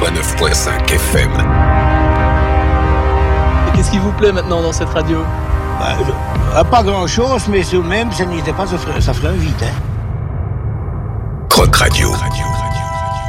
89.5 FM. Et qu'est-ce qui vous plaît maintenant dans cette radio ? Pas grand-chose, mais tout de même, ça n'était pas, ça ferait un vide. Croc Radio.